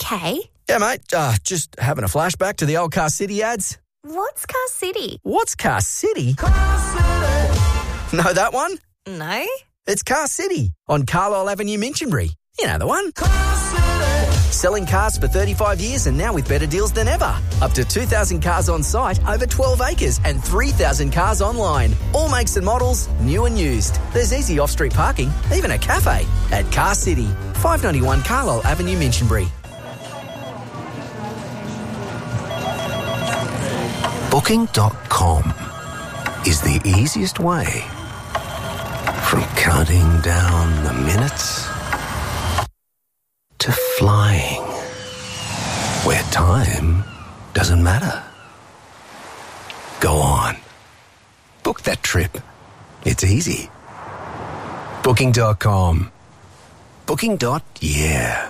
okay? Yeah, mate. Just having a flashback to the old Car City ads. What's Car City? What's Car City? Car City. Know that one? No. It's Car City on Carlisle Avenue, Minchinbury. You know the one. Car City. Selling cars for 35 years and now with better deals than ever. Up to 2,000 cars on site, over 12 acres and 3,000 cars online. All makes and models, new and used. There's easy off-street parking, even a cafe. At Car City, 591 Carlisle Avenue, Minchinbury. Booking.com is the easiest way from counting down the minutes to flying, where time doesn't matter. Go on. Book that trip. It's easy. Booking.com. Booking.yeah.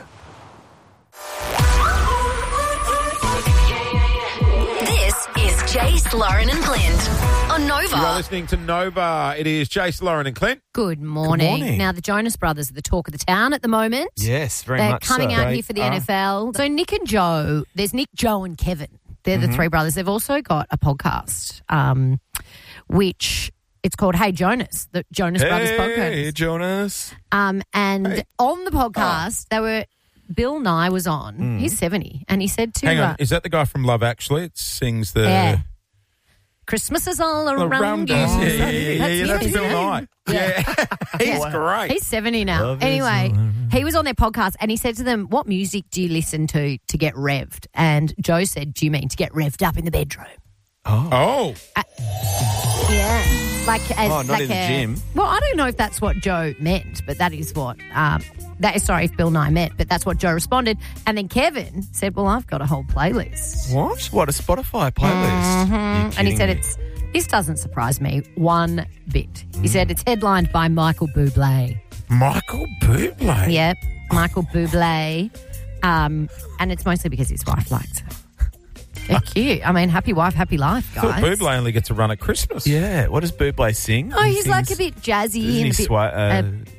This is Jace, Lauren and Clint on Nova. You are listening to Nova. It is Jace, Lauren and Clint. Good morning. Good morning. Now, the Jonas Brothers are the talk of the town at the moment. Yes, very They're much coming so. out here for the NFL. So Nick and Joe, there's Nick, Joe and Kevin. They're the three brothers. They've also got a podcast, which it's called Hey Jonas, the Jonas Brothers podcast. Hey, Jonas. And on the podcast, Bill Nye was on. He's 70, and he said to Hang on, is that the guy from Love Actually? It sings the... Yeah. Christmas is all around you. us. That's Yeah, him, that's isn't Bill it? Nye. Yeah. He's great. He's 70 now. Love is Anyway, all he was on their podcast and he said to them, what music do you listen to get revved? And Joe said, do you mean to get revved up in the bedroom? Oh. Yeah. Like as not like in the gym. Well, I don't know if that's what Joe meant, but that is what if Bill Nye meant, but that's what Joe responded. And then Kevin said, well, I've got a whole playlist. What? What, a Spotify playlist? And he said this doesn't surprise me one bit. He said it's headlined by Michael Bublé. Michael Bublé. Yep, Michael Bublé. And it's mostly because his wife likes it. They're cute. I mean, happy wife, happy life, I thought guys. Bublé only gets a run at Christmas. Yeah. What does Bublé sing? Oh, he's He like sings- a bit jazzy Doesn't and he a bit.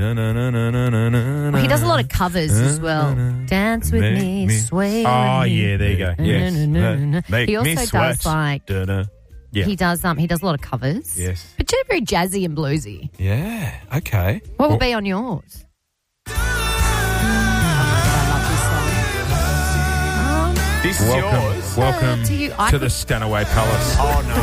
He does a lot of covers as well. Dance with me, sway. Oh, with me. yeah, there you go. Yes. Make He me also sweat. does like Yeah. he does a lot of covers. Yes. But they're very jazzy and bluesy. Yeah. Okay. What will be on yours? This is yours. Welcome to you. I to could- the Stanaway Palace. Oh, no.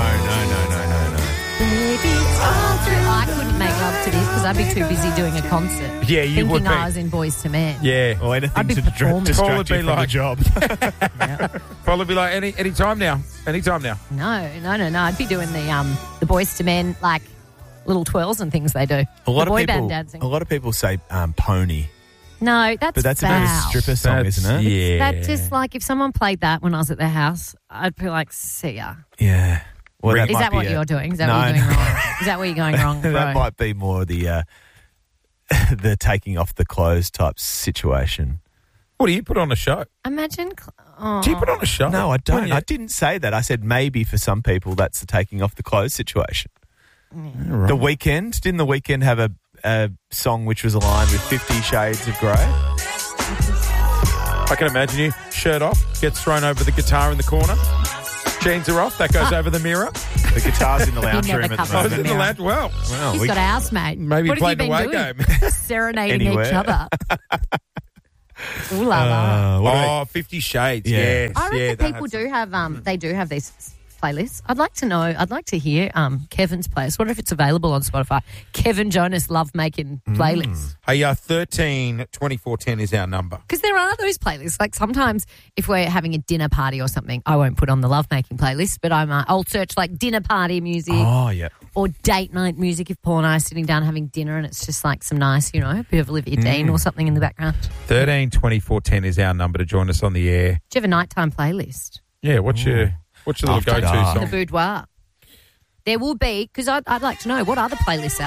I couldn't make love to this because I'd be too busy doing a concert. Yeah, you thinking would be. I was in Boys to Men. Yeah. Or I'd anything be to performing. distract Probably you from the like- job. Probably be like, any time now. Anytime now. No. I'd be doing the Boys to Men, like little twirls and things they do. A lot the of boy people. band dancing. A lot of people say pony, No, that's but that's a bit of a foul. stripper song, isn't it? Yeah. That just like if someone played that when I was at their house, I'd be like, see ya. Yeah. Well, Is might that be what a- you're doing? Is that No, what you're doing no. wrong? Is that where you're going wrong, bro? That might be more the the taking off the clothes type situation. What do you put on a show? Imagine. Oh. Do you put on a show? No, I don't. Wouldn't you? I didn't say that. I said maybe for some people that's the taking off the clothes situation. Right. The Weeknd, didn't The Weeknd have a song which was aligned with 50 Shades of Grey? I can imagine you, shirt off, gets thrown over the guitar in the corner. Jeans are off, that goes over the mirror. The guitar's in the lounge never room at covers the I was the in the mirror. lounge. Well, Well, He's got a housemate. maybe what have you played been the away doing? game. Serenading Anywhere. each other. Ooh la la. what do Oh, 50 Shades. Yeah. Yes. I reckon yeah, people do have they do have these playlists. I'd like to hear Kevin's playlist. What if it's available on Spotify? Kevin Jonas love making playlists. Hey, 13 24 10 is our number. Because there are those playlists. Like sometimes if we're having a dinner party or something, I won't put on the lovemaking playlist, but I'll search like dinner party music Oh, yeah. or date night music if Paul and I are sitting down having dinner and it's just like some nice, bit of Olivia Dean or something in the background. 13 24 10 is our number to join us on the air. Do you have a nighttime playlist? Yeah, what's your little After go-to dark. In the song? boudoir. There will be, because I'd like to know, what other playlists out